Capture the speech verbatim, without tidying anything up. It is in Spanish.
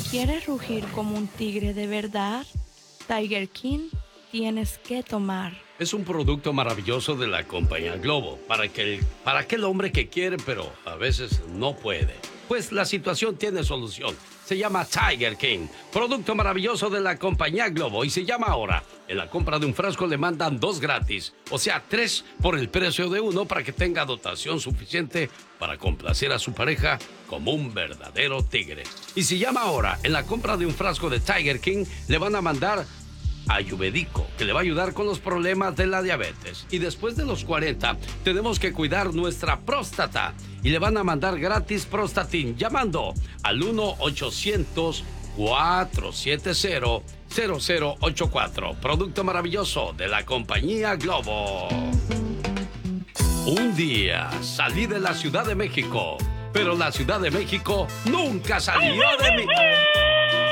quieres rugir como un tigre de verdad, Tiger King tienes que tomar. Es un producto maravilloso de la compañía Globo para, que el, para aquel hombre que quiere pero a veces no puede. Pues la situación tiene solución. Se llama Tiger King, producto maravilloso de la compañía Globo, y se llama ahora. En la compra de un frasco le mandan dos gratis, o sea, tres por el precio de uno, para que tenga dotación suficiente para complacer a su pareja como un verdadero tigre. Y si llama ahora, en la compra de un frasco de Tiger King le van a mandar Ayurvédico, que le va a ayudar con los problemas de la diabetes. Y después de los cuarenta, tenemos que cuidar nuestra próstata. Y le van a mandar gratis Prostatin llamando al uno ochocientos, cuatrocientos setenta, cero cero ocho cuatro. Producto maravilloso de la compañía Globo. Un día salí de la Ciudad de México, pero la Ciudad de México nunca salió de mí.